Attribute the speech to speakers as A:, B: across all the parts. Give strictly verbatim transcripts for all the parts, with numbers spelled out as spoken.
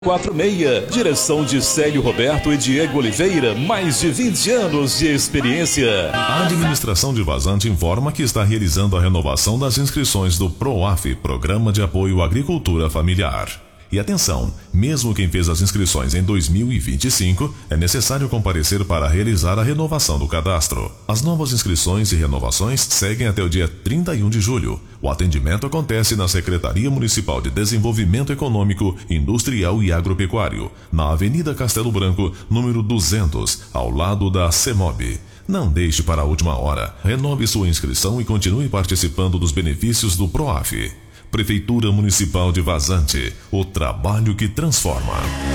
A: quatro seis, direção de Célio Roberto e Diego Oliveira, mais de vinte anos de experiência.
B: A administração de Vazante informa que está realizando a renovação das inscrições do PROAF, Programa de Apoio à Agricultura Familiar. E atenção, mesmo quem fez as inscrições em dois mil e vinte e cinco, é necessário comparecer para realizar a renovação do cadastro. As novas inscrições e renovações seguem até o dia trinta e um de julho. O atendimento acontece na Secretaria Municipal de Desenvolvimento Econômico, Industrial e Agropecuário, na Avenida Castelo Branco, número duzentos, ao lado da CEMOB. Não deixe para a última hora. Renove sua inscrição e continue participando dos benefícios do PROAF. Prefeitura Municipal de Vazante, o trabalho que transforma.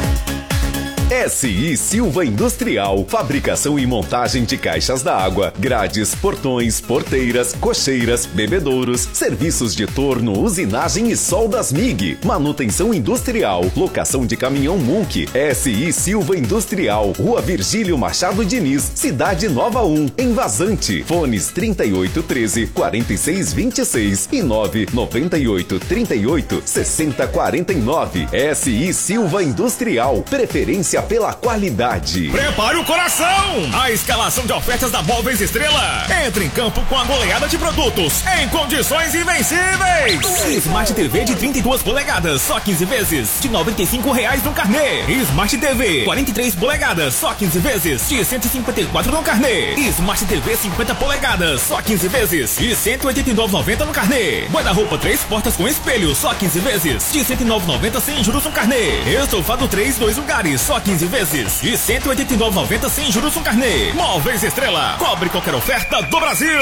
C: S I Silva Industrial, fabricação e montagem de caixas d'água, grades, portões, porteiras, cocheiras, bebedouros, serviços de torno, usinagem e soldas M I G, manutenção industrial, locação de caminhão Munk. S I Silva Industrial, Rua Virgílio Machado Diniz, Cidade Nova um, em Vazante. Fones trinta e oito, treze, quarenta e seis, vinte e seis e nove noventa e oito, trinta e oito, sessenta, quarenta e nove. S I Silva Industrial, preferência pela qualidade.
D: Prepare o coração! A escalação de ofertas da Móveis Estrela. Entre em campo com a goleada de produtos em condições invencíveis. Smart T V de trinta e duas polegadas, só quinze vezes, de noventa e cinco reais no carnê. Smart T V quarenta e três polegadas, só quinze vezes, de cento e cinquenta e quatro no carnê. Smart T V cinquenta polegadas, só quinze vezes, de cento e oitenta e nove reais e noventa centavos no carnê. Guarda-roupa três portas com espelho, só quinze vezes, de cento e nove reais e noventa centavos sem juros no carnê. Estofado três, dois lugares, só quinze vezes e cento e oitenta e nove reais e noventa centavos sem juros no carnê. Móveis Estrela, cobre qualquer oferta do Brasil.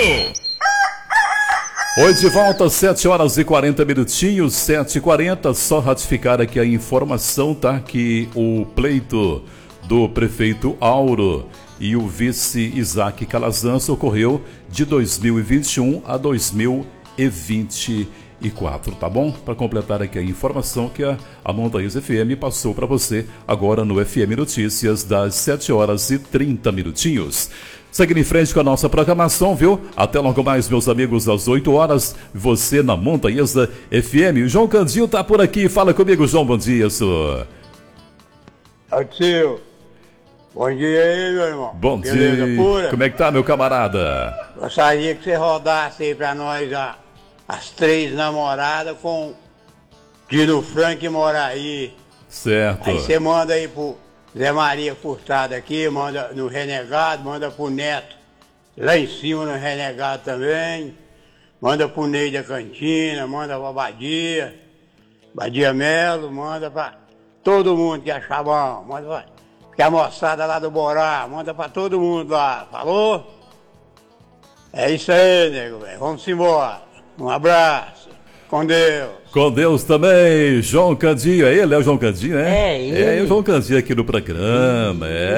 A: Oi, de volta, sete horas e quarenta minutinhos, sete e quarenta. Só ratificar aqui a informação, tá? Que o pleito do prefeito Auro e o vice Isaac Calazans ocorreu de dois mil e vinte e um a dois mil e vinte e quatro, tá bom? Para completar aqui a informação que a, a Montanhas F M passou para você agora no F M Notícias das sete horas e trinta minutinhos. Seguindo em frente com a nossa programação, viu? Até logo mais, meus amigos, às oito horas, você na Montanhas F M. O João Candinho tá por aqui. Fala comigo, João, bom dia, senhor.
E: Ô tio, bom dia aí, meu irmão.
A: Bom
E: Beleza
A: dia.
E: Pura?
A: Como é que tá, meu camarada?
E: Gostaria que você rodasse aí pra nós a, as três namoradas com Dino Frank e Moraí.
A: Certo.
E: Aí você manda aí pro Zé Maria Furtado aqui, manda no Renegado, manda pro Neto lá em cima no Renegado também. Manda pro Ney da Cantina, manda pra Badia, Badia Melo, manda pra todo mundo que achar bom. Manda pra que a moçada lá do Borá, manda pra todo mundo lá, falou? É isso aí, nego, velho. Vamos embora. Um abraço. Com Deus.
A: Com Deus também, João Candinho. É ele, é o João Candinho, né?
F: É ele.
A: É o João Candinho aqui no programa, é.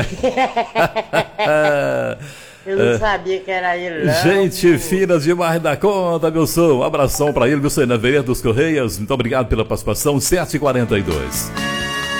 F: Eu não sabia que era ele, não.
A: Gente fina demais da conta, meu som. Um abração pra ele, meu senhor, na Veredas dos Correias. Muito obrigado pela participação. sete e quarenta e dois.